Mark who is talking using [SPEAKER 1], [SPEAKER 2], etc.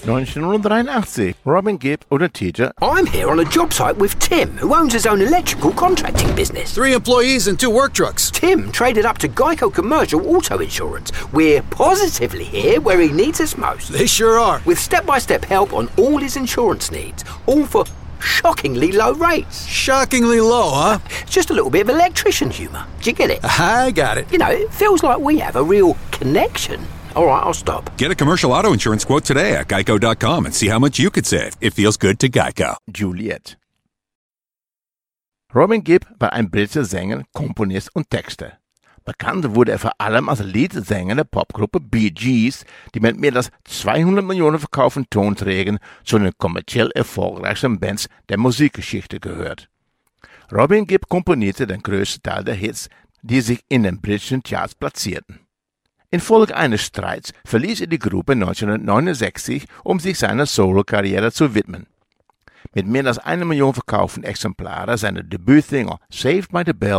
[SPEAKER 1] 1983. Robin Gibb oder Teacher.
[SPEAKER 2] I'm here on a job site with Tim, who owns his own electrical contracting business.
[SPEAKER 3] 3 employees and 2 work trucks.
[SPEAKER 2] Tim traded up to Geico Commercial Auto Insurance. We're positively here where he needs us most.
[SPEAKER 3] They sure are.
[SPEAKER 2] With step-by-step help on all his insurance needs, all for shockingly low rates.
[SPEAKER 3] Shockingly low, huh?
[SPEAKER 2] Just a little bit of electrician humour. Do you get it?
[SPEAKER 3] I got it.
[SPEAKER 2] You know, it feels like we have a real connection. All right, I'll stop.
[SPEAKER 4] Get a commercial auto insurance quote today at geico.com and see how much you could save. It feels good to Geico.
[SPEAKER 1] Juliet. Robin Gibb war ein britischer Sänger, Komponist und Texter. Bekannt wurde er vor allem als Leadsänger der Popgruppe Bee Gees, die mit mehr als 200 Millionen verkauften Tonträgern zu den kommerziell erfolgreichsten Bands der Musikgeschichte gehört. Robin Gibb komponierte den größten Teil der Hits, die sich in den britischen Charts platzierten. Infolge eines Streits verließ er die Gruppe 1969, um sich seiner Solo-Karriere zu widmen. Mit mehr als 1 Million verkauften Exemplaren seiner Debütsingle Saved by the Bell